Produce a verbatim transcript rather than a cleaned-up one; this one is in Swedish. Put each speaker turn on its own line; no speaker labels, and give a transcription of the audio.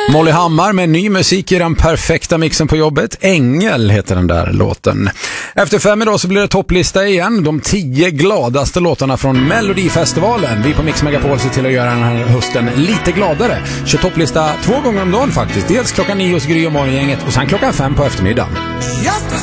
Molly Hammar med ny musik i den perfekta mixen på jobbet. Ängel heter den där låten. Efter fem idag så blir det topplista igen. De tio gladaste låtarna från Melodifestivalen. Vi på Mix Megapol ser till att göra den här hösten lite gladare. Kör topplista två gånger om dagen faktiskt. Dels klockan nio hos Gry och Morgongänget och sen klockan fem på eftermiddagen.